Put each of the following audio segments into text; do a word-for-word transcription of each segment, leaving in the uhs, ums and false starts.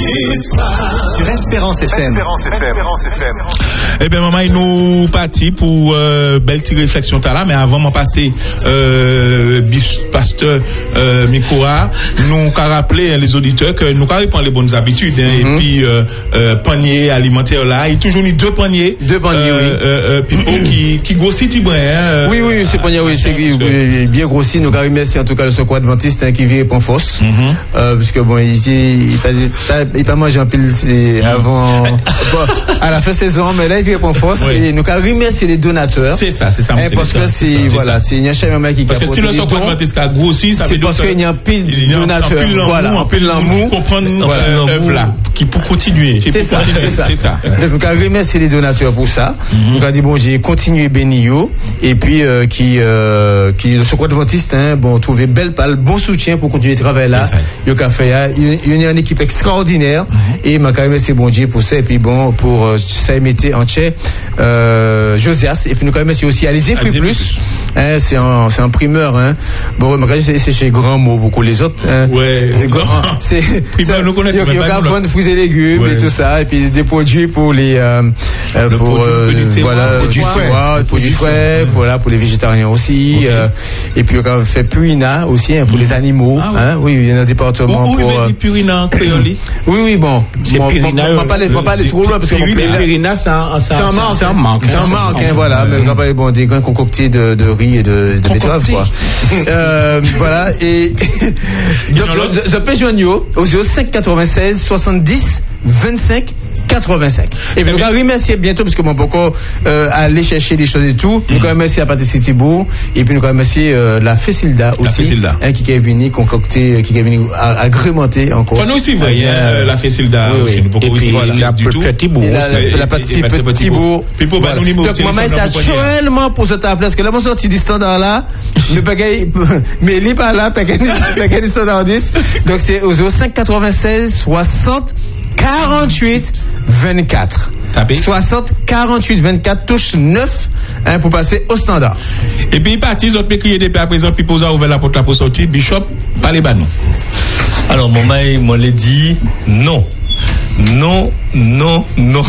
Sur Espérance F M. Espérance F M. Eh bien, maman, nous partis pour euh, belle petite réflexion là, mais avant de passer euh, pasteur euh, Mikoa, nous avons rappelé hein, les auditeurs que nous avons pris les bonnes habitudes hein, mm-hmm. et puis euh, euh, panier alimentaire là, il y a toujours eu deux paniers. Deux paniers, euh, oui. Euh, euh, qui qui grossit Tibrin. Hein, oui, oui, ces paniers, oui, c'est bien grossi. Nous avons remercié en tout cas le secours adventiste hein, qui vit Ponfos, mm-hmm. euh, parce que bon, il il pas mangé en pile avant, bon, à la fin saison, mais là il vit Ponfos oui. et nous avons remercié les donateurs. C'est ça, c'est ça. Hein, parce que c'est voilà, c'est une chaîne qui parce que si le secours adventiste a grossi, ça veut dire parce qu'il y a un pile de donateurs. Voilà, un pile l'amour, comprendre l'œuvre là, qui pour continuer. C'est ça, c'est ça. Donc nous avons remercié les donateurs pour ça. Nous avons dit bon, j'ai continué bénio et puis qui qui le secours adventiste hein, bon trouvé belle palle, bon soutien pour continuer le travail là. Il y a fait il y a une équipe extraordinaire et m'a remercié bon Dieu pour ça et puis bon pour ça mettait en tchè euh, Josias et puis nous quand même aussi Alizé Free Plus hein, c'est un c'est un primeur hein. Bon c'est, c'est chez Grand Mot beaucoup les autres hein. Ouais grand, c'est primeur nous connaît il y a plein de fruits et légumes ouais. et tout ça et puis des produits pour les euh, euh, pour euh, voilà du foie pour du frais voilà pour les végétariens aussi okay. euh, et puis on a fait Purina aussi hein, pour mmh. les animaux ah, ouais. hein, oui il y a un département oh, pour oui, euh, Purina créole oui oui bon c'est bon, Purina on va pas aller pas aller trop loin parce que Purina c'est un c'est un manque c'est un manque c'est un manque hein, voilà mais on va pas bon des grains concoctés de de riz et de de betterave quoi euh, voilà et donc je peux joindre au zéro cinq quatre-vingt-seize soixante-dix vingt-cinq quatre-vingt-cinq. Et puis, nous allons remercier bientôt, parce que mon beaucoup euh, aller chercher des choses et tout. Nous allons remercier la Patricie Thibault. Et puis, nous allons remercier euh, la Fécilda aussi. Fécilda. Hein, qui est venue concocter, qui est venue agrémenter encore. Enfin, nous aussi, vous voyez, euh, la Fécilda oui, aussi. Oui. Nous et puis, voilà. la Petit Thibault. La Patricie Thibault. Donc, moi, c'est actuellement pour ce table parce que là, mon sorti du standard là, mais bagaille, mais il n'est pas là, pas du standard dix. Donc, c'est au zéro cinq quatre-vingt-seize soixante quarante-huit vingt-quatre. Tapez. soixante quarante-huit vingt-quatre touche neuf hein, pour passer au standard. Et puis, parti, ils ont pu crier depuis à présent, puis poser ouvert la porte là pour sortir. Bishop, parlez bas nous. Alors, mon maï, moi, l'ai dit non. Non, non, non.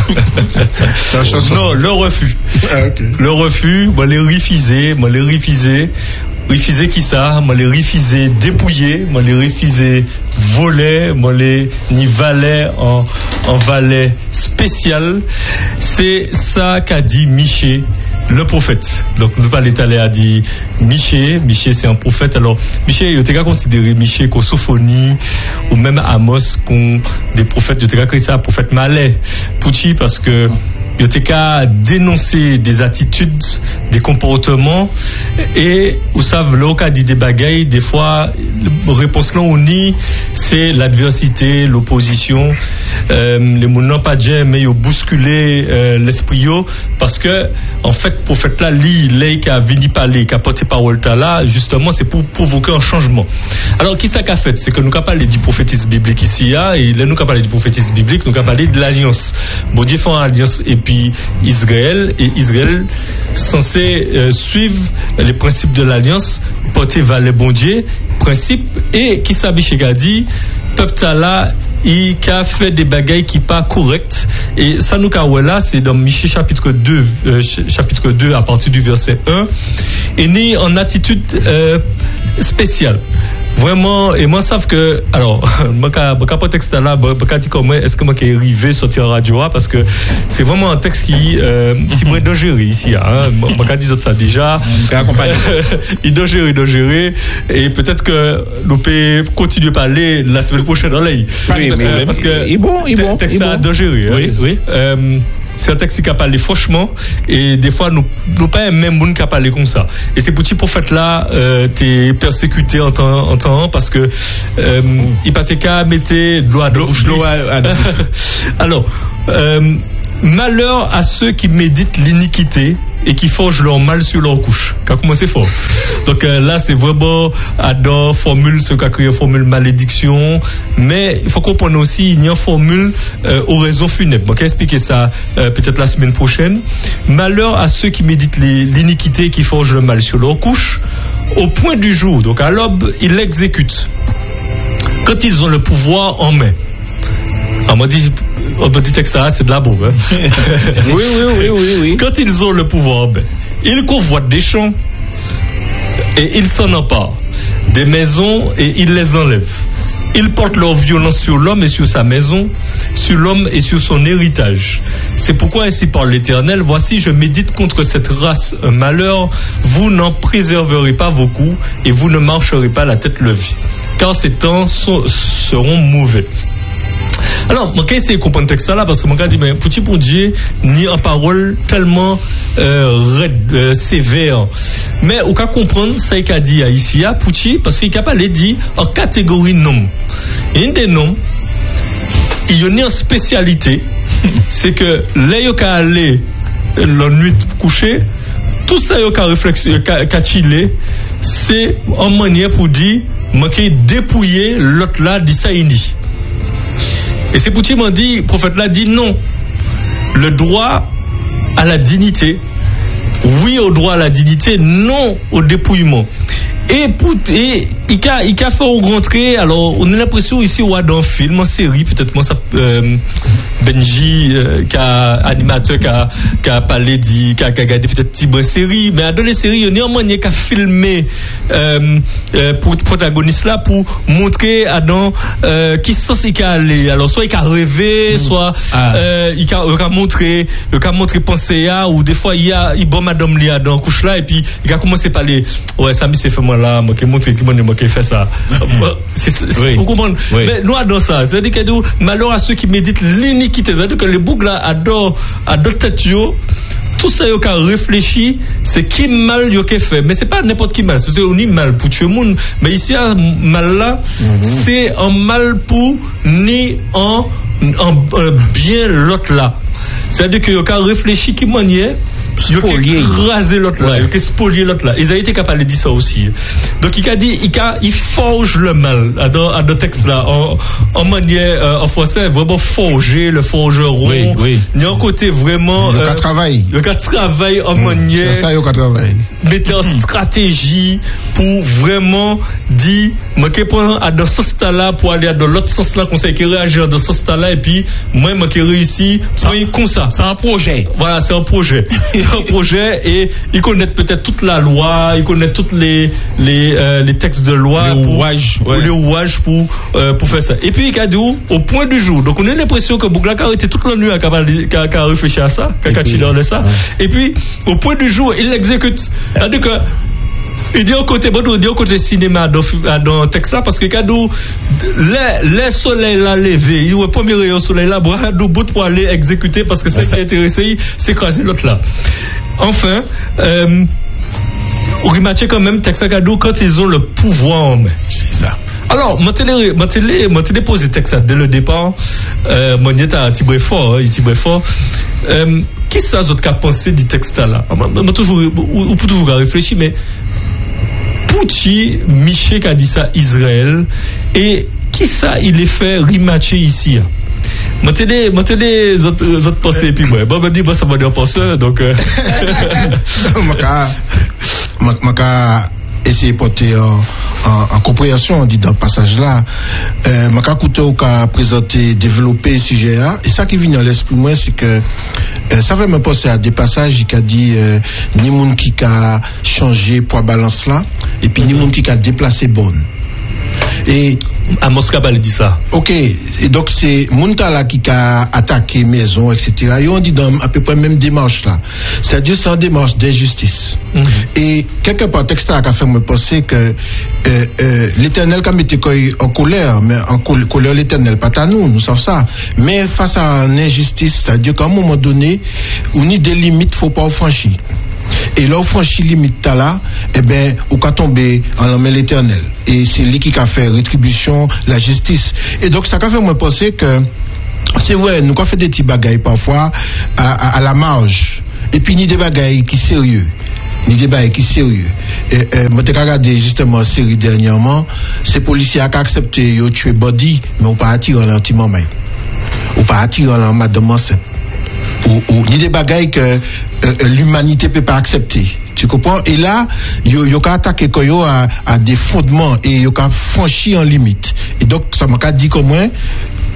Non, le refus. Ah, okay. Le refus, moi, les refusé, moi, les refusé. Refusé qui ça? Moi, les refusé dépouillé, moi, les refusé volé, moi, les ni valet en, en valet spécial. C'est ça qu'a dit Miché, le prophète. Donc, nous pas l'étaler a dit Miché. Miché, c'est un prophète. Alors, Miché, il était considéré Miché qu'au Sophonie, ou même Amos, qu'on des prophètes, il était considéré ça, prophète malais. Pouchi, parce que, il était qu'à dénoncer des attitudes, des comportements, et, vous savez, là, on dit des bagailles, des fois, la réponse là, on y, c'est l'adversité, l'opposition, euh, les gens n'ont pas déjà, mais ils ont bousculé, euh, l'esprit, parce que, en fait, prophète là, lui, il qui a venu parler, qui a porté parole là, justement, c'est pour provoquer un changement. Alors, qui ça qu'a fait? C'est que nous avons parlé du prophétisme biblique ici, hein, et là, nous avons parlé du prophétisme biblique, nous avons parlé de l'alliance. Bon Dieu fait une alliance, et puis Israël, et Israël censé euh, suivre les principes de l'alliance, porter vers le bon Dieu, principe, et qui s'habille a dit, peuple là, il a fait des bagailles qui pas correctes, et ça nous a là, c'est dans Michée chapitre deux, euh, chapitre deux à partir du verset un, et né en attitude euh, spéciale. Vraiment, et moi, savent que, alors, moi, quand pas texte là, moi, dit comment est-ce que moi, qui est arrivé sortir en radio, parce que c'est vraiment un texte qui, euh, qui pourrait dangereux ici, hein. Moi, quand dit ça déjà, il doit gérer, il doit gérer, et peut-être que nous pouvons continuer à parler la semaine prochaine en ligne. Oui, parce, que, parce que, il bon, il bon, texte là, dangereux, oui, oui. Euh, c'est un texte qui a parlé franchement et des fois nous nous pas même monde qui a parlé comme ça et ces petits prophètes là euh, t'es persécuté en temps en temps parce que euh, il pas qu'à mettre de l'eau à bouche. Alors euh, malheur à ceux qui méditent l'iniquité et qui forgent leur mal sur leur couche. Quand commencé fort. Donc euh, là c'est vraiment adore formule ce qu'a créé formule malédiction, mais il faut comprendre aussi il y a une formule euh, oraison funèbre. Bon, je vais expliquer ça euh, peut-être la semaine prochaine. Malheur à ceux qui méditent les, l'iniquité et qui forgent le mal sur leur couche. Au point du jour, donc à l'aube, ils l'exécutent. Quand ils ont le pouvoir en main. On m'a dit, on m'a dit que ça, c'est de la boue. Hein. oui, oui, oui, oui, oui. Quand ils ont le pouvoir, ben, ils convoitent des champs et ils s'en emparent des maisons et ils les enlèvent. Ils portent leur violence sur l'homme et sur sa maison, sur l'homme et sur son héritage. C'est pourquoi ainsi parle l'Éternel, voici je médite contre cette race un malheur, vous n'en préserverez pas vos coups et vous ne marcherez pas la tête levée, car ces temps sont, seront mauvais. Alors, moi, qu'est-ce que c'est comprendre le texte là, parce que moi, je dis, mais, petit pour Dieu, ni en parole tellement euh, raide, euh, sévère. Mais, on peut comprendre ça qu'il a dit ici, à Pouti, parce qu'il est capable de dire en catégorie nom. Et une des noms, il y a une spécialité, c'est que là, il y a aller la nuit coucher, tout ça, il y a réflexion, qu'a chillé, c'est en manière pour dire, moi, qui dépouiller l'autre là, dit ça, il dit. Et c'est Pouti m'a dit, le prophète l'a dit non. Le droit à la dignité, oui au droit à la dignité, non au dépouillement. Et, pour, et il a, il a fait rentrer, alors on a l'impression ici, on a dans un film, en série, peut-être moi ça, euh, Benji, euh, qui a animateur, qui a, qui a parlé, dit, qui a, qui a regardé peut-être une série, mais dans les séries, il y a néanmoins qui a filmé euh, euh, pour le protagoniste là, pour montrer à dans euh, qui sens il a allé. Alors soit il a rêvé, mmh. soit ah. euh, il a, il a montré, il a montré penser à, ou des fois il y a, il bon madame Lia dans couche là, et puis il a commencé à parler, ouais, ça c'est fait moi là, moi qui montre qui moi qui fait ça. c'est, c'est, oui. Vous comprenez? Oui. Mais nous adorons ça. C'est-à-dire que malheur à ceux qui méditent l'iniquité. C'est-à-dire que les boucs là adorent, adorent tête yo. Tout ça yo qu'a réfléchi, c'est qui mal yo qu'a fait. Mais c'est pas n'importe qui mal. C'est ni mal pour tuer monde. Mais ici un mal là, mm-hmm. c'est un mal pour ni en, en euh, bien l'autre là. C'est-à-dire que yo qu'a réfléchi qui manière. Il a rasé l'autre là, il a spolié l'autre là. Ils ont été capables de dire ça aussi. Donc il a dit, il, a, il forge le mal dans, dans le texte là, en, en manière, euh, en français, vraiment forger, le forgeron. Oui, oui. Il y a un côté vraiment. Il y a un travail. Il y a un travail en mmh, manière. C'est ça, il y a un travail. Mettre en stratégie pour vraiment dire, moi qui prends dans ce sens là pour aller dans l'autre sens là, qu'on sait qu'il réagir dans ce sens là, et puis moi, moi qui réussi, c'est comme ça. C'est un projet. Voilà, c'est un projet. Un projet et ils connaissent peut-être toute la loi, ils connaissent toutes les les euh, les textes de loi, les rouages, ouais. les rouages pour euh, pour faire ça. Et puis il a dit au point du jour. Donc on a l'impression que Bouglak a été toute la nuit à à réfléchir à ça, qu'à chiller de ça. Ouais. Et puis au point du jour, il l'exécute. C'est-à-dire que il dit au côté bon, il dit au côté cinéma dans dans texte là parce que cadeau les les soleils là levé, il le premier rayon soleil là boire do bout pour aller exécuter parce que c'est ça qui intéressé, c'est craser l'autre là. Enfin euh on remarque quand même texte cadeau quand ils ont le pouvoir, c'est ça. Alors, moi télé moi télé moi télé posé texte dès le départ euh mon était un petit peu fort, il petit peu fort. Euh qui ça autres qu'a pensé du texte là? Moi toujours ou pour toujours réfléchir mais Pouti, Miché qui a dit ça Israël et qui ça il est fait rematcher ici. Moi t'ai des moi t'ai des autres autres pensées et puis moi bon ben dit bon ça va dire penseur donc euh... maka maka essayer porter en, en, en compréhension dit dans le passage là euh, maka Couteau qui a présenté développé sujet là et ça qui vient dans l'esprit moi c'est que euh, ça fait me penser à des passages qui a dit euh, ni monde qui a changé poids balance là et puis mm-hmm. ni monde qui a déplacé bonne et à Moscou il dit ça. Ok, et donc c'est Muntala qui a attaqué maison, et cetera. Et on dit dans à peu près même démarche là. C'est-à-dire c'est une démarche d'injustice. Mm-hmm. Et quelque part texte a fait me penser que euh, euh, l'Éternel quand mettait en colère, mais en colère l'Éternel pas à nous, nous savons ça. Mais face à une injustice, c'est-à-dire qu'à un moment donné, on a des limites, faut pas franchir. Et là, on franchit limite là, eh ben, on va tomber en la main l'Éternel. Et c'est lui qui a fait rétribution, la justice. Et donc, ça a fait me penser que, c'est vrai, nous avons fait des petits bagailles parfois à, à, à la marge. Et puis, ni des bagailles qui sérieux. Ni des bagailles qui sérieux. Et, euh, moi, j'ai regardé justement une série dernièrement, ces policiers ont accepté de tuer body, mais on pas attirer l'anti-maman. On pas attirer la madame enceinte. Ou, ou ni des bagailles que euh, l'humanité peut pas accepter. Tu comprends? Et là, yo yo ka attaquer koyo à, à des fondements et yo ka franchi en limite. Et donc ça m'a dit comme moi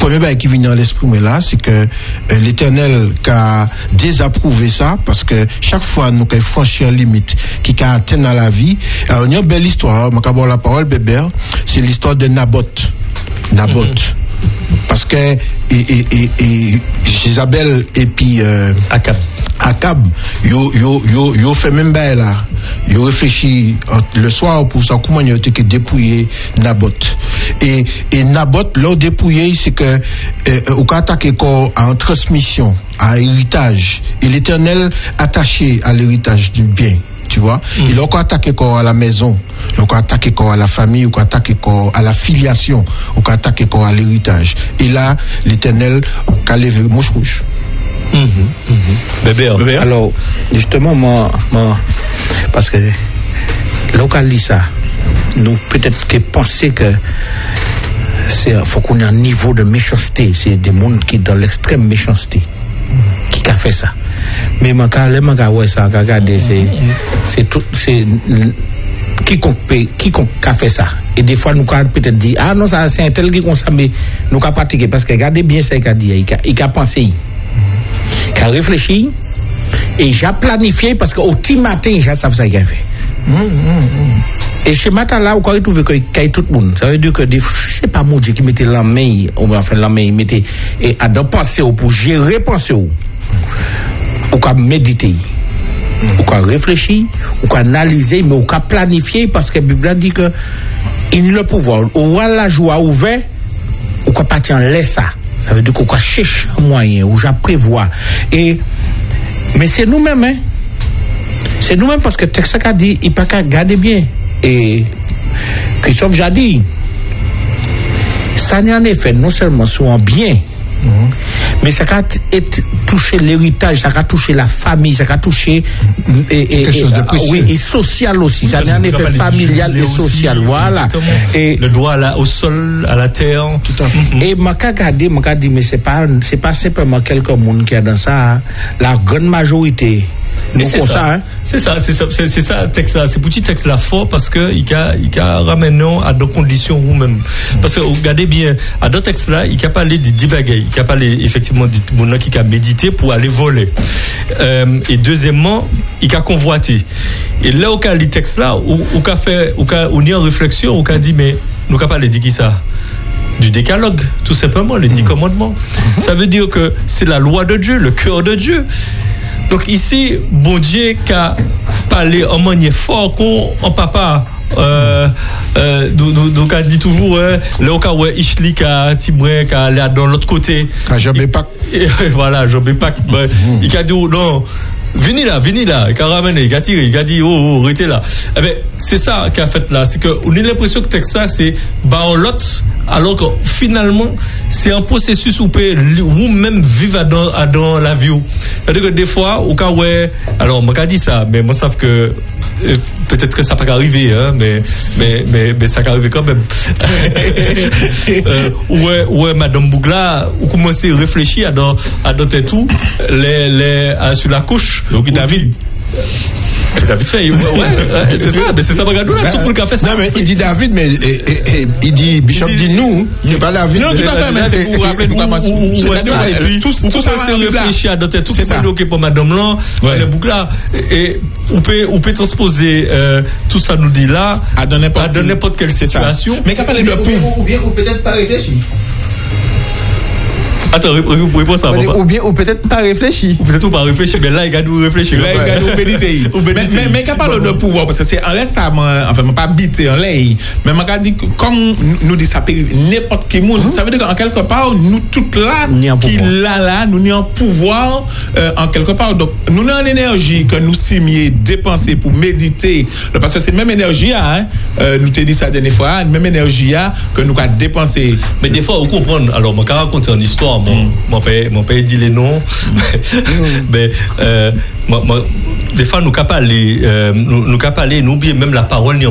premier bail qui vient dans l'esprit mais là c'est que euh, l'Éternel qui a désapprouvé ça parce que chaque fois nous avons franchi une limite qui a atteint dans la vie. Alors il y a une belle histoire, je vais la parole Bébert, c'est l'histoire de Naboth. Naboth. Mm-hmm. Parce que et, et, et, et Jézabel et puis euh, Akab Akab yo yo yo yo fait même bail là yo réfléchi le soir pour ça comment il a été dépouillé Naboth et et Naboth l'ont dépouillé c'est que euh, au cas attaqué corps en transmission à héritage et l'Éternel attaché à l'héritage du bien. Tu vois, mm. il a encore attaqué quoi à la maison, il a encore attaqué quoi à la famille, il a encore attaqué quoi à la filiation, il a encore attaqué quoi à l'héritage. Et là, l'Éternel a levé mouche rouge. Mm-hmm, mm-hmm. Bébé, Bébé. Alors, justement, moi, moi parce que local dit ça, nous peut-être que penser que c'est faut qu'on ait un niveau de méchanceté, c'est des mondes qui dans l'extrême méchanceté qui a fait ça. Mais moi quand les mangas ouais ça regarder c'est c'est tout c'est quiconque quiconque a fait ça et des fois nous quand peut-être dit ah non ça c'est un tel qui comme ça mais nous qu'a pratiquer parce que regardez bien ça il a dit il a il a pensé il a réfléchi et j'ai planifié parce que au petit matin j'ai ça ça qu'il a fait. Et chez matin là, on trouve que qu'il y a tout le monde. Ça veut dire que des, c'est pas mon Dieu qui mettait la main, enfin la main, il mettait et à dans penser pour gérer penser ou, ou qu'à méditer, ou qu'à réfléchir, ou qu'à analyser, mais ou qu'à planifier parce que la Bible dit que il a le pouvoir. Ou à la joie ouvert, ou qu'à partir en laisse ça. Ça veut dire qu'on qu'à chercher un moyen, ou j'à prévoir. Et mais c'est nous-mêmes, hein. C'est nous-mêmes parce que le texte a dit, il pas qu'à garder bien. Et Christophe j'ai dit, ça n'est en effet non seulement souvent bien, mm-hmm. mais ça a touché l'héritage, ça a touché la famille, ça a touché et, et, quelque chose de précieux. Oui, et social aussi. Ça n'est en effet familial et social. Aussi, voilà. Et le droit là, au sol, à la terre. Tout à fait. Mm-hmm. Et m'a regardé, m'a dit, mais c'est pas, c'est pas simplement quelques monde qui a dans ça. Hein. La grande majorité. Mais c'est ça, ça hein? c'est ça, c'est ça, c'est, c'est ça, texte là, c'est petit texte là fort parce que il a, il a ramené à deux conditions ou même, parce que regardez bien, à deux textes là, il a parlé des débagailles, il a parlé effectivement de mon qui a médité pour aller voler, euh, et deuxièmement, il a convoité, et là au cas du texte là, où il a fait, où on est en réflexion, où il a dit mais nous a parlé de qui ça? Du décalogue, tout simplement, les dix mmh. commandements. Mmh. Ça veut dire que c'est la loi de Dieu, le cœur de Dieu. Donc ici, bon Dieu qui a parlé en manière fort en papa. Euh, euh, donc a dit toujours hein, là au cas où Ishli qui a Tibré qui a allé dans l'autre côté. Jobé Pac. Voilà, Jobé Pac. Il a dit oh, non. Venez là, venez là, il a ramené, il a tiré, il a dit, oh, oh, arrêtez là. Eh bien, c'est ça qu'a fait là, c'est qu'on a l'impression que texte ça, c'est l'autre, alors que finalement, c'est un processus où vous même vivre dans, dans la vie. C'est-à-dire que des fois, au cas où, alors, moi, j'ai dit ça, mais moi, je sais que peut-être que ça peut arriver, hein, mais, mais, mais, mais ça peut arriver quand même. euh, ouais, ouais, Madame Bougla, vous commencez à réfléchir à dans, à dans tout, les, les, à, sur la couche. Donc David, David fait, ouais, ouais, c'est ça, mais c'est ça, regarde là, tout le monde qui a fait ça. Non mais il dit David, mais et, et, et, il dit Bishop dit nous, il n'est pas David. Non, tout à fait, mais c'est pour rappeler nous pas mal. Tout ça, c'est réfléchir à dans tout, c'est pas ok pour Madame là, les boucles là, et on peut, on peut transposer tout ça nous dit là à dans n'importe quelle situation. Mais qu'à parler de pouvoir, ou bien ou peut-être pas réfléchir. Attends, réponds ça. Ou bien, ou peut-être pas réfléchi. Ou peut-être pas réfléchi, mais là, il a nous réfléchir. Là, il a nous méditer. Mais, mais, mais qu'à parler de pouvoir, parce que c'est en laisse ça, enfin, pas biter en l'air. Mais m'a dit, comme nous dit ça peut n'importe qui monde, ça veut dire qu'en quelque part, nous toutes là, qui là, là, nous n'y en pouvoir, en quelque part. Donc, nous avons une énergie que nous sommes dépensée pour méditer. Parce que c'est même énergie, hein, nous t'ai dit ça la dernière fois, même énergie que nous avons dépensée. Mais des fois, vous comprenez, alors, je vais raconter une histoire. Mon, mon père, mon père dit les noms, mais euh, moi, moi, des fois nous capable, euh, nous, nous capable, nous oublions même la parole.